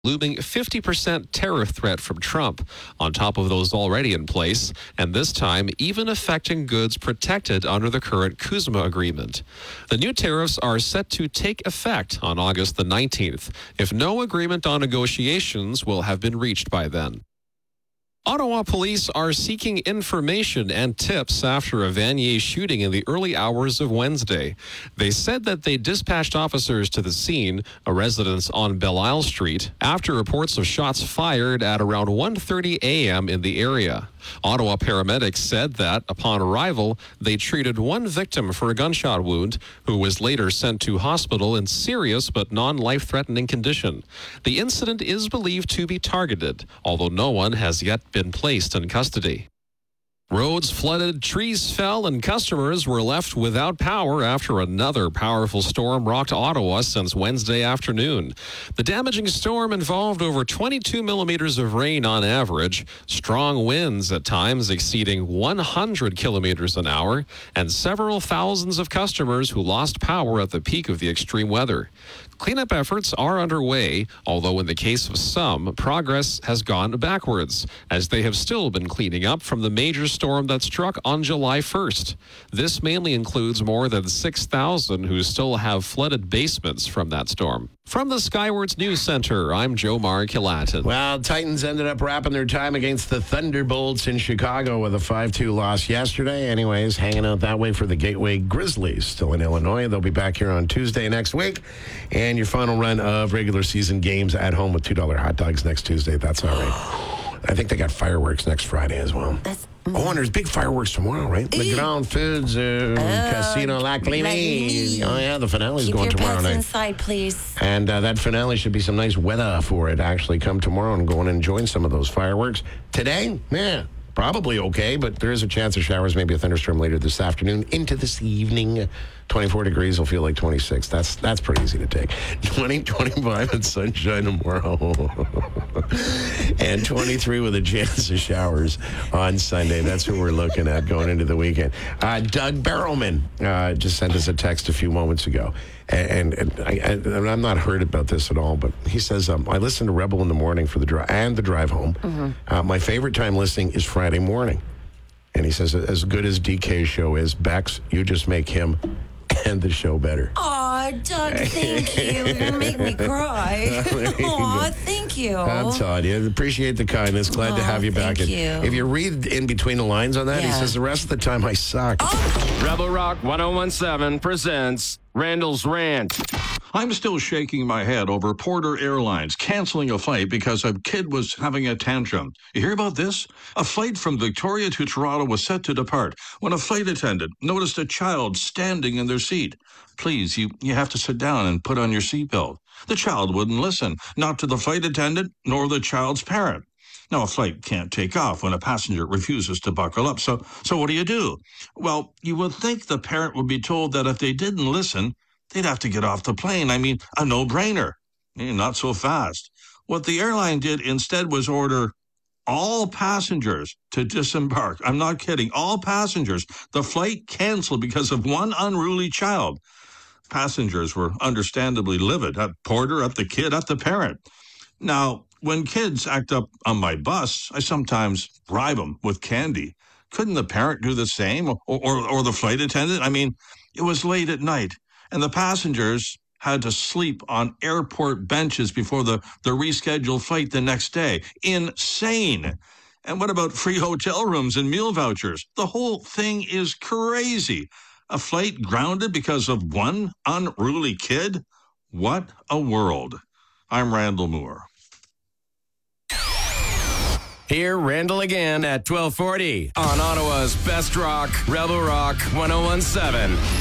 looming 50% tariff threat from Trump, on top of those already in place, and this time even affecting goods protected under the current CUSMA agreement. The new tariffs are set to take effect on August the 19th, if no agreement on negotiations will have been reached by then. Ottawa police are seeking information and tips after a Vanier shooting in the early hours of Wednesday. They said that they dispatched officers to the scene, a residence on Belle Isle Street, after reports of shots fired at around 1:30 a.m. in the area. Ottawa paramedics said that, upon arrival, they treated one victim for a gunshot wound, who was later sent to hospital in serious but non-life-threatening condition. The incident is believed to be targeted, although no one has yet been placed in custody. Roads flooded, trees fell, and customers were left without power after another powerful storm rocked Ottawa since Wednesday afternoon. The damaging storm involved over 22 millimeters of rain on average, strong winds at times exceeding 100 kilometers an hour, and several thousands of customers who lost power at the peak of the extreme weather. Cleanup efforts are underway, although in the case of some, progress has gone backwards, as they have still been cleaning up from the major storm that struck on July 1st. This mainly includes more than 6,000 who still have flooded basements from that storm. From the Skywards News Center, I'm Joe Mark-Kilatin. Well, Titans ended up wrapping their time against the Thunderbolts in Chicago with a 5-2 loss yesterday. Anyways, hanging out that way for the Gateway Grizzlies, still in Illinois. They'll be back here on Tuesday next week. And your final run of regular season games at home with $2 hot dogs next Tuesday. That's all right. I think they got fireworks next Friday as well. And there's big fireworks tomorrow, right? The Ground Foods Casino La Clinique. Oh, yeah, the finale's going tomorrow night. Keep your pets inside, please. And that finale should be some nice weather for it actually come tomorrow and go and enjoy some of those fireworks. Today, probably okay, but there is a chance of showers, maybe a thunderstorm later this afternoon into this evening. 24 degrees will feel like 26. That's pretty easy to take. 20, 25 and sunshine tomorrow. And 23 with a chance of showers on Sunday. That's who we're looking at going into the weekend. Doug Barrowman just sent us a text a few moments ago. And I'm not heard about this at all, but he says, I listen to Rebel in the morning for the drive home. Mm-hmm. My favorite time listening is Friday morning. And he says, as good as DK's show is, Bex, you just make him and the show better. Aw, Doug, thank you. You're going to make me cry. Aw, thank you. I'm telling you, appreciate the kindness. Glad to have you back. Thank you. If you read in between the lines on that, he says, the rest of the time I suck. Rebel Rock 1017 presents Randall's Rant. I'm still shaking my head over Porter Airlines canceling a flight because a kid was having a tantrum. You hear about this? A flight from Victoria to Toronto was set to depart when a flight attendant noticed a child standing in their seat. Please, you have to sit down and put on your seatbelt. The child wouldn't listen, not to the flight attendant nor the child's parent. Now, a flight can't take off when a passenger refuses to buckle up. So what do? Well, you would think the parent would be told that if they didn't listen, they'd have to get off the plane. I mean, a no-brainer. Not so fast. What the airline did instead was order all passengers to disembark. I'm not kidding. All passengers. The flight canceled because of one unruly child. Passengers were understandably livid at Porter, at the kid, at the parent. Now, when kids act up on my bus, I sometimes bribe them with candy. Couldn't the parent do the same? Or the flight attendant? I mean, it was late at night, and the passengers had to sleep on airport benches before the rescheduled flight the next day. Insane. And what about free hotel rooms and meal vouchers? The whole thing is crazy. A flight grounded because of one unruly kid? What a world. I'm Randall Moore. Hear Randall again at 1240 on Ottawa's Best Rock, Rebel Rock 1017.